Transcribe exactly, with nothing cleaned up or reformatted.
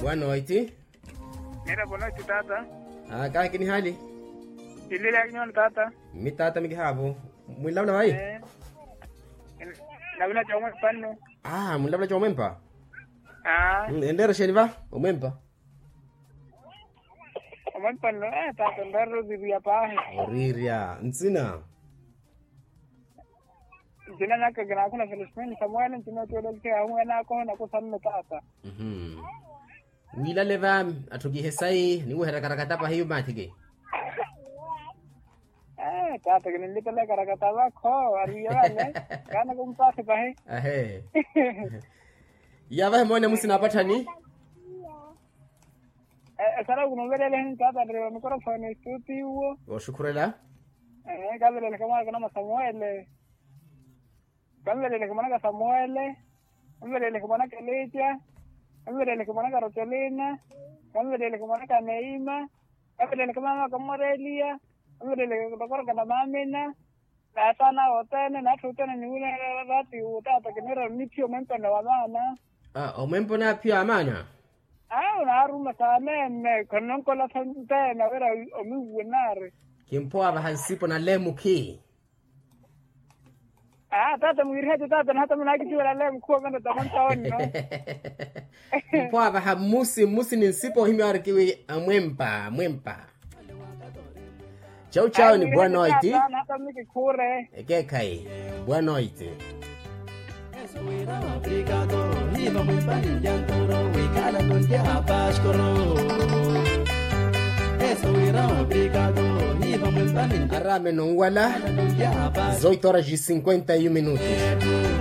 Boa noite. Mira, boa noite, tata. Ah, kaya kini hali? Ilile akinyo tata. Mi tata migihabo. Mwilabla bai? Eh. Labla choma panno. Ah, mwilabla choma mpa. Ah. Endera sheriva? Omempa. Omempa panno eh tata ndaro bibi apa. Oriria, ntsina. Jina naka gina kuna Filipino Samuel ntina tuwele ke awe na ko na ko sanne tata. Mhm. Ngila leva atugi hesai ni uhera karakata pa hiyo matike. Eh tata gina litale karakata ba ko ariya ne. Kana kumpase pa he. Ahe. Yava mwone musina patani? Eh sara kuno vele le tata ndre microphone studio. O shukrela. Eh kabele le kama kana Samuel. Kamele le kama Samuel. Kamele le kama Kelecha. Kamele le kama Rotelina. Kamele le kama Neima. Kamele le kama Morelia. Kamele le kama Mamina. Na sana otene na tutene ni ule rati utata kinero nipio mempo na wamana. Ah, omempo na pia amana. Ah, una ruma sana me konon kola sante na vera omu wenare. Kimpo aba hansipo na lemu ki. Ah, tata mwirihete tata na hata mnaki wala lemu kwa kanda tamanta ono. Kimpo aba hamusi musi ni nsipo himi arikiwi amwempa, amwempa. Ciao ciao ni boa noite. Na hata miki kure. Eke kai. Boa noite. Obrigado, e vamos para o e cala no que rapaz corro. Eso era obrigado, e vamos para Arame non wala. dezoito horas e cinquenta e um minutos.